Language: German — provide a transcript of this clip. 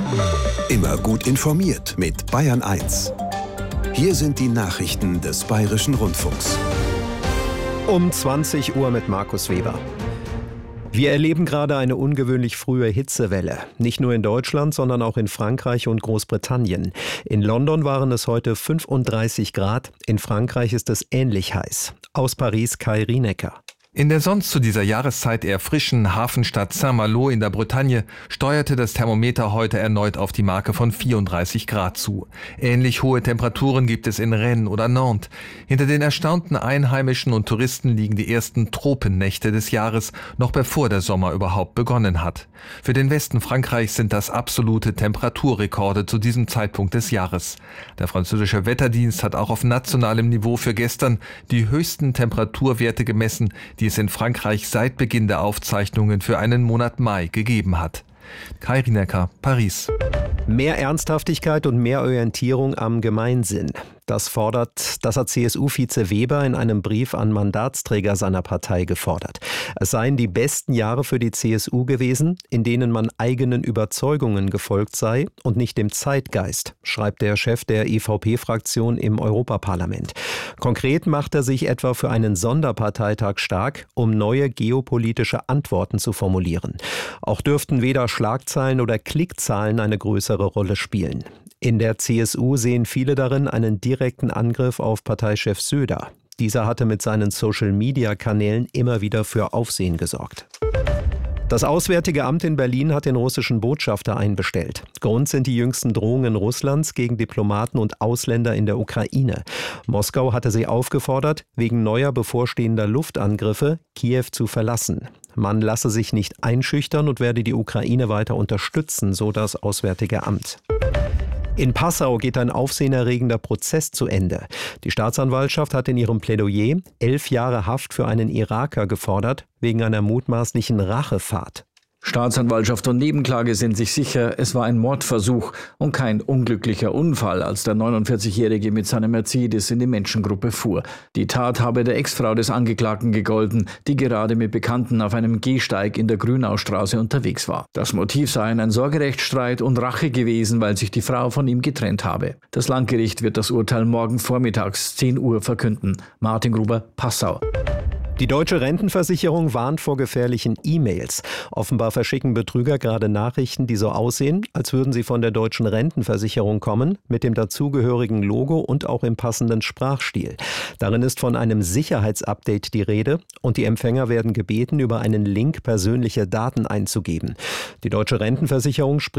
Immer gut informiert mit Bayern 1. Hier sind die Nachrichten des Bayerischen Rundfunks. Um 20 Uhr mit Markus Weber. Wir erleben gerade eine ungewöhnlich frühe Hitzewelle. Nicht nur in Deutschland, sondern auch in Frankreich und Großbritannien. In London waren es heute 35 Grad. In Frankreich ist es ähnlich heiß. Aus Paris Kai Rienecker. In der sonst zu dieser Jahreszeit eher frischen Hafenstadt Saint-Malo in der Bretagne steuerte das Thermometer heute erneut auf die Marke von 34 Grad zu. Ähnlich hohe Temperaturen gibt es in Rennes oder Nantes. Hinter den erstaunten Einheimischen und Touristen liegen die ersten Tropennächte des Jahres, noch bevor der Sommer überhaupt begonnen hat. Für den Westen Frankreichs sind das absolute Temperaturrekorde zu diesem Zeitpunkt des Jahres. Der französische Wetterdienst hat auch auf nationalem Niveau für gestern die höchsten Temperaturwerte gemessen, die es in Frankreich seit Beginn der Aufzeichnungen für einen Monat Mai gegeben hat. Kai Rienecker, Paris. Mehr Ernsthaftigkeit und mehr Orientierung am Gemeinsinn. Das hat CSU-Vize Weber in einem Brief an Mandatsträger seiner Partei gefordert. Es seien die besten Jahre für die CSU gewesen, in denen man eigenen Überzeugungen gefolgt sei und nicht dem Zeitgeist, schreibt der Chef der EVP-Fraktion im Europaparlament. Konkret macht er sich etwa für einen Sonderparteitag stark, um neue geopolitische Antworten zu formulieren. Auch dürften weder Schlagzeilen oder Klickzahlen eine größere Rolle spielen. In der CSU sehen viele darin einen direkten Angriff auf Parteichef Söder. Dieser hatte mit seinen Social-Media-Kanälen immer wieder für Aufsehen gesorgt. Das Auswärtige Amt in Berlin hat den russischen Botschafter einbestellt. Grund sind die jüngsten Drohungen Russlands gegen Diplomaten und Ausländer in der Ukraine. Moskau hatte sie aufgefordert, wegen neuer bevorstehender Luftangriffe Kiew zu verlassen. Man lasse sich nicht einschüchtern und werde die Ukraine weiter unterstützen, so das Auswärtige Amt. In Passau geht ein aufsehenerregender Prozess zu Ende. Die Staatsanwaltschaft hat in ihrem Plädoyer 11 Jahre Haft für einen Iraker gefordert, wegen einer mutmaßlichen Rachefahrt. Staatsanwaltschaft und Nebenklage sind sich sicher, es war ein Mordversuch und kein unglücklicher Unfall, als der 49-Jährige mit seinem Mercedes in die Menschengruppe fuhr. Die Tat habe der Ex-Frau des Angeklagten gegolten, die gerade mit Bekannten auf einem Gehsteig in der Grünaustraße unterwegs war. Das Motiv sei ein Sorgerechtsstreit und Rache gewesen, weil sich die Frau von ihm getrennt habe. Das Landgericht wird das Urteil morgen vormittags 10 Uhr verkünden. Martin Gruber, Passau. Die Deutsche Rentenversicherung warnt vor gefährlichen E-Mails. Offenbar verschicken Betrüger gerade Nachrichten, die so aussehen, als würden sie von der Deutschen Rentenversicherung kommen, mit dem dazugehörigen Logo und auch im passenden Sprachstil. Darin ist von einem Sicherheitsupdate die Rede und die Empfänger werden gebeten, über einen Link persönliche Daten einzugeben. Die Deutsche Rentenversicherung spricht